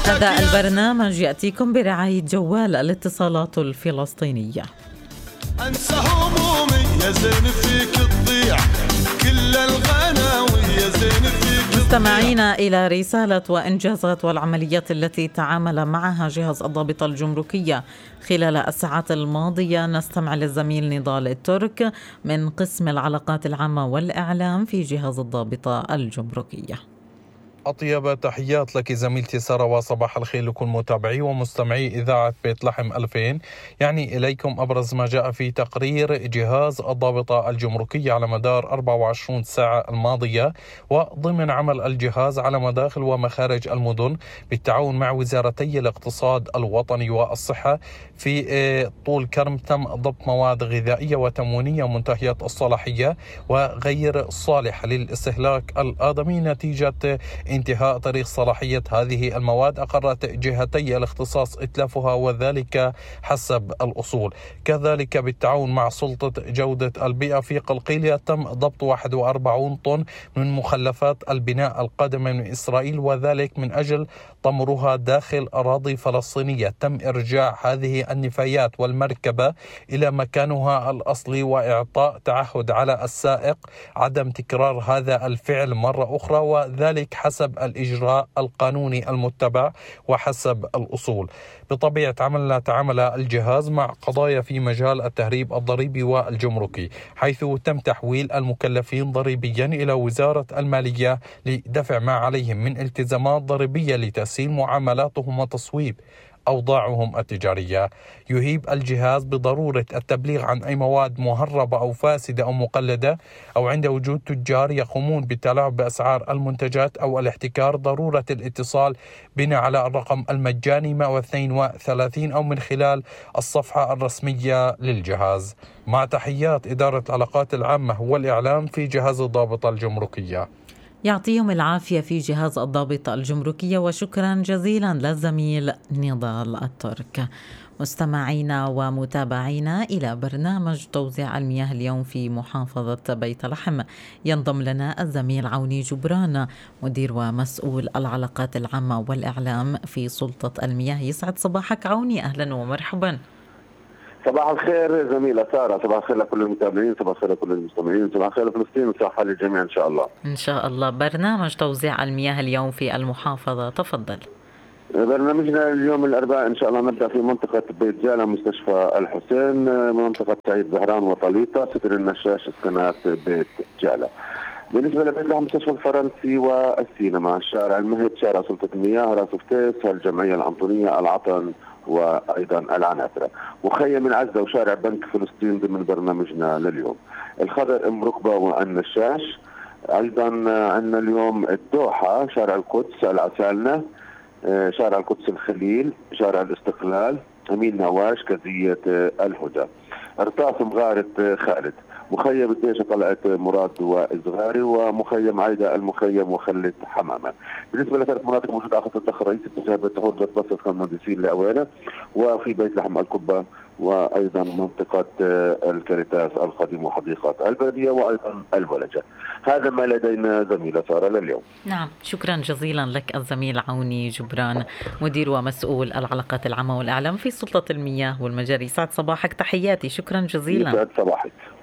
هذا البرنامج يأتيكم برعاية جوال الاتصالات الفلسطينية. أنسى همومي يا زين فيك تضيع كل الغناوي يا زين فيك. مستمعينا إلى رسالة وإنجازات والعمليات التي تعامل معها جهاز الضابطة الجمركية خلال الساعات الماضية، نستمع للزميل نضال الترك من قسم العلاقات العامة والإعلام في جهاز الضابطة الجمركية. أطيب تحيات لك زميلتي سارة، وصباح الخير لكل متابعي ومستمعي إذاعة بيت لحم 2000. يعني إليكم أبرز ما جاء في تقرير جهاز الضابطة الجمركية على مدار 24 ساعة الماضية، وضمن عمل الجهاز على مداخل ومخارج المدن بالتعاون مع وزارتي الاقتصاد الوطني والصحة. في طول كرم تم ضبط مواد غذائية وتموينية منتهية الصلاحية وغير صالحة للاستهلاك الآدمي نتيجة انتهاء طريق صلاحية هذه المواد. أقرت جهتي الاختصاص إتلافها وذلك حسب الأصول. كذلك بالتعاون مع سلطة جودة البيئة في قلقيلية تم ضبط 41 طن من مخلفات البناء القادمة من إسرائيل، وذلك من أجل طمرها داخل أراضي فلسطينية. تم إرجاع هذه النفايات والمركبة إلى مكانها الأصلي وإعطاء تعهد على السائق عدم تكرار هذا الفعل مرة أخرى، وذلك حسب الإجراء القانوني المتبع وحسب الأصول. بطبيعة عملنا تعامل الجهاز مع قضايا في مجال التهريب الضريبي والجمركي، حيث تم تحويل المكلفين ضريبيا إلى وزارة المالية لدفع ما عليهم من التزامات ضريبية لتسهيل معاملاتهم وتصويب أوضاعهم التجارية. يهيب الجهاز بضرورة التبليغ عن أي مواد مهربة أو فاسدة أو مقلدة، أو عند وجود تجار يقومون بالتلاعب بأسعار المنتجات أو الاحتكار ضرورة الاتصال بنا على الرقم المجاني 132 أو من خلال الصفحة الرسمية للجهاز. مع تحيات إدارة العلاقات العامة والإعلام في جهاز الضابطة الجمركية. يعطيهم العافية في جهاز الضابطة الجمركية، وشكرا جزيلا للزميل نضال الترك. مستمعينا ومتابعينا إلى برنامج توزيع المياه اليوم في محافظة بيت لحم، ينضم لنا الزميل عوني جبران مدير ومسؤول العلاقات العامة والإعلام في سلطة المياه. يسعد صباحك عوني، أهلا ومرحبا. صباح الخير زميلة سارة، صباح الخير لكل المتابعين، صباح الخير لكل المستمعين، صباح الخير لفلسطين وصحة للجميع إن شاء الله. إن شاء الله. برنامج توزيع المياه اليوم في المحافظة، تفضل. برنامجنا اليوم الأربعاء إن شاء الله نبدأ في منطقة بيت جالة مستشفى الحسين، منطقة سعيد زهران وطليطة، ستر النشاش، اسكنات بيت جالة. بالنسبة لبيت لحم مستشفى الفرنسي والسينما، شارع المهد، شارع سلطة المياه، راس فتيس، الجمعية العنطونية، العطن وأيضا العناترة. مخيم من عزة وشارع بنك فلسطين ضمن برنامجنا لليوم. الخضر، ام ركبة والنشاش. أيضا عندنا اليوم الدوحة، شارع القدس، العسالنة، شارع القدس الخليل، شارع الاستقلال، أمين نواش، كزية الهدى. ارتاس مغارة خالد، مخيم الديشة طلعت مراد وإزغاري، ومخيم عايدة المخيم وخلت حمامة. بالنسبة لثلاث مناطق موجودة على خط الضخ الرئيسي اتجاه بيت تهور بس المهندسين لأوينة، وفي بيت لحم القبة، وأيضا منطقة الكاريتاس القديم وحديقة البلدية، وأيضا الولجة. هذا ما لدينا زميلة سارة لليوم. نعم، شكرا جزيلا لك الزميل عوني جبران مدير ومسؤول العلاقات العامة والإعلام في سلطة المياه والمجاري. سعد صباحك، تحياتي، شكرا جزيلا. سعد صباحك.